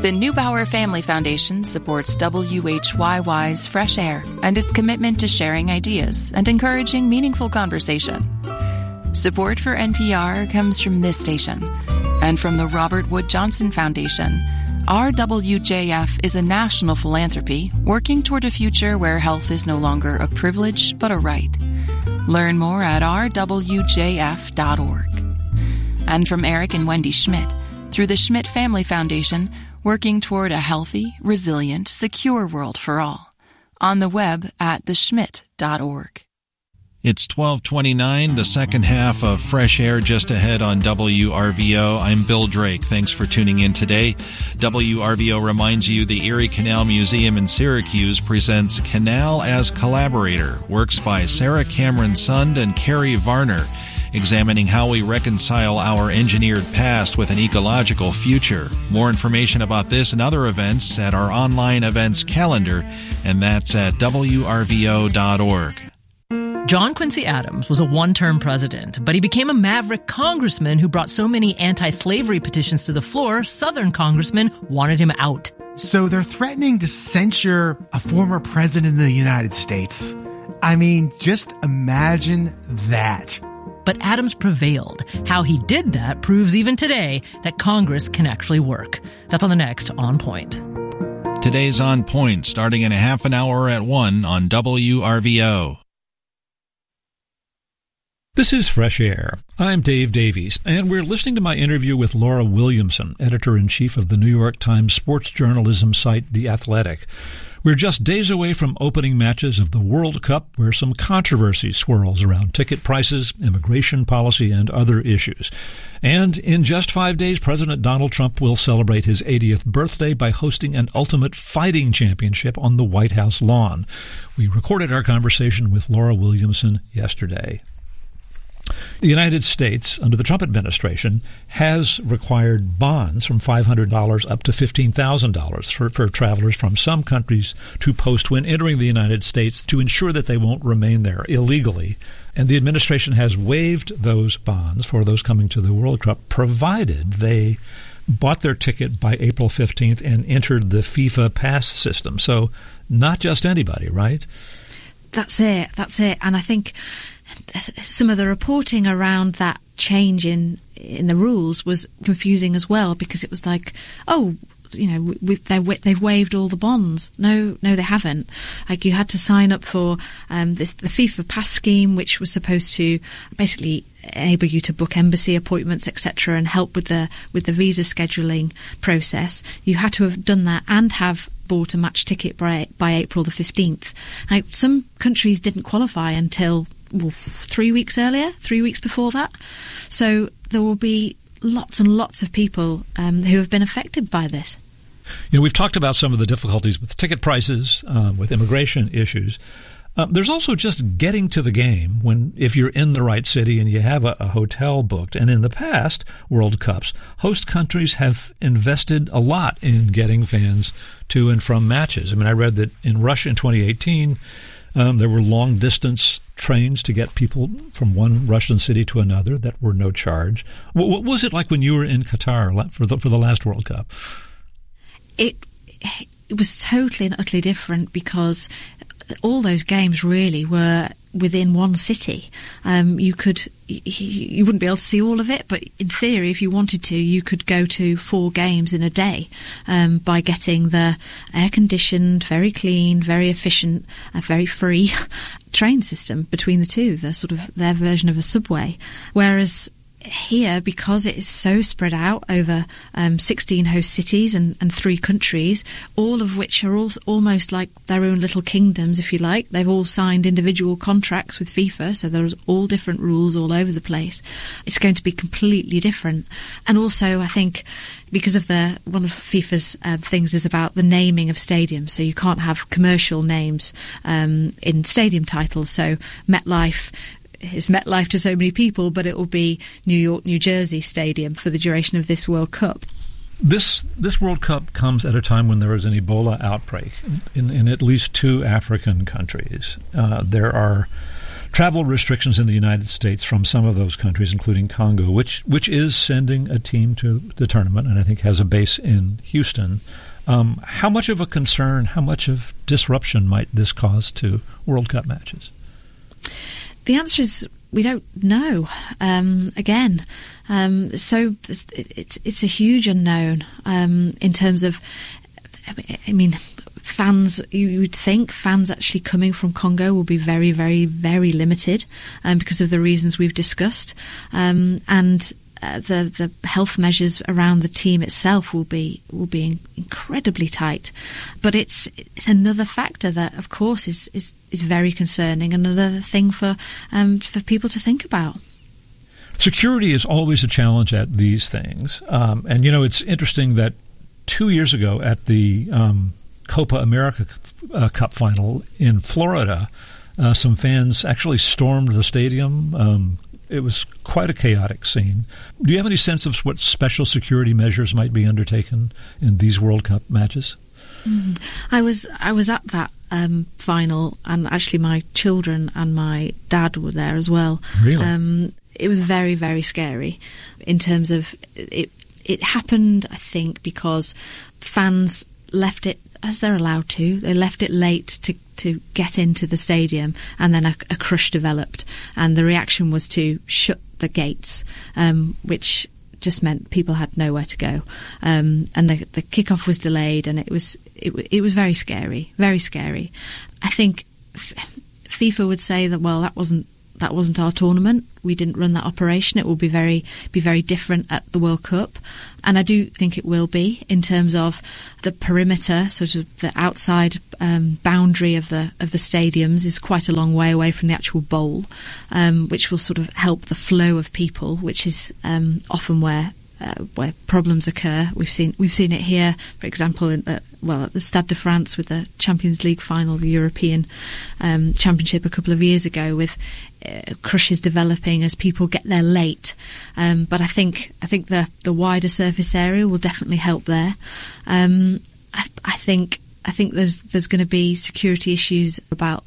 The Neubauer Family Foundation supports WHYY's Fresh Air and its commitment to sharing ideas and encouraging meaningful conversation. Support for NPR comes from this station and from the Robert Wood Johnson Foundation. RWJF is a national philanthropy working toward a future where health is no longer a privilege but a right. Learn more at rwjf.org. And from Eric and Wendy Schmidt, through the Schmidt Family Foundation, working toward a healthy, resilient, secure world for all. On the web at theschmidt.org. It's 12:29, the second half of Fresh Air just ahead on WRVO. I'm Bill Drake. Thanks for tuning in today. WRVO reminds you the Erie Canal Museum in Syracuse presents Canal as Collaborator, works by Sarah Cameron Sund and Carrie Varner, examining how we reconcile our engineered past with an ecological future. More information about this and other events at our online events calendar, and that's at WRVO.org. John Quincy Adams was a one-term president, but he became a maverick congressman who brought so many anti-slavery petitions to the floor, Southern congressmen wanted him out. So they're threatening to censure a former president of the United States. I mean, just imagine that. But Adams prevailed. How he did that proves even today that Congress can actually work. That's on the next On Point. Today's On Point, starting in a half an hour at 1 on WRVO. This is Fresh Air. I'm Dave Davies, and we're listening to my interview with Laura Williamson, editor-in-chief of the New York Times sports journalism site The Athletic. We're just days away from opening matches of the World Cup, where some controversy swirls around ticket prices, immigration policy, and other issues. And in just 5 days, President Donald Trump will celebrate his 80th birthday by hosting an Ultimate Fighting Championship on the White House lawn. We recorded our conversation with Laura Williamson yesterday. The United States, under the Trump administration, has required bonds from $500 up to $15,000 for travelers from some countries to post when entering the United States to ensure that they won't remain there illegally. And the administration has waived those bonds for those coming to the World Cup, provided they bought their ticket by April 15th and entered the FIFA pass system. So not just anybody, right? That's it. And I think some of the reporting around that change in the rules was confusing as well, because it was like, they've waived all the bonds. No, they haven't. Like, you had to sign up for the FIFA Pass scheme, which was supposed to basically enable you to book embassy appointments, etc., and help with the visa scheduling process. You had to have done that and have bought a match ticket by April the 15th. Now, some countries didn't qualify until 3 weeks earlier, 3 weeks before that. So there will be lots and lots of people who have been affected by this. You know, we've talked about some of the difficulties with ticket prices, with immigration issues. There's also just getting to the game if you're in the right city and you have a hotel booked. And in the past World Cups, host countries have invested a lot in getting fans to and from matches. I mean, I read that in Russia in 2018, there were long-distance trains to get people from one Russian city to another that were no charge. What was it like when you were in Qatar for the last World Cup? It was totally and utterly different, because all those games really were within one city. You wouldn't be able to see all of it, but in theory, if you wanted to, you could go to 4 games in a day by getting the air-conditioned, very clean, very efficient, very free train system between the two, the sort of their version of a subway. Whereas here, because it is so spread out over 16 host cities and 3 countries, all of which are almost like their own little kingdoms, if you like. They've all signed individual contracts with FIFA, so there's all different rules all over the place. It's going to be completely different. And also, I think, because of one of FIFA's things is about the naming of stadiums, so you can't have commercial names in stadium titles. So MetLife is MetLife to so many people, but it will be New York, New Jersey Stadium for the duration of this World Cup. This World Cup comes at a time when there is an Ebola outbreak in at least 2 African countries. There are travel restrictions in the United States from some of those countries, including Congo, which is sending a team to the tournament and I think has a base in Houston. How much of a concern, how much of disruption might this cause to World Cup matches? The answer is we don't know. So it's a huge unknown in terms of, I mean, fans, you would think fans actually coming from Congo will be very, very, very limited because of the reasons we've discussed. The health measures around the team itself will be incredibly tight, but it's another factor that, of course, is very concerning, and another thing for people to think about. Security is always a challenge at these things, and it's interesting that 2 years ago at the Copa America Cup final in Florida, some fans actually stormed the stadium. It was quite a chaotic scene. Do you have any sense of what special security measures might be undertaken in these World Cup matches? I was at that final, and actually my children and my dad were there as well. Really? It was very, very scary in terms of it. It happened, I think, because fans left it, as they're allowed to. They left it late to get into the stadium, and then a crush developed, and the reaction was to shut the gates, which just meant people had nowhere to go, and the kickoff was delayed, and it was very scary, very scary. I think FIFA would say that, well, that wasn't our tournament. We didn't run that operation. It will be very different at the World Cup, and I do think it will be in terms of the perimeter, sort of the outside boundary of the stadiums is quite a long way away from the actual bowl, which will sort of help the flow of people, which is often where problems occur. We've seen it here, for example, at the Stade de France with the Champions League final, the European Championship a couple of years ago, with crushes developing as people get there late. But I think the wider surface area will definitely help there. I think there's going to be security issues about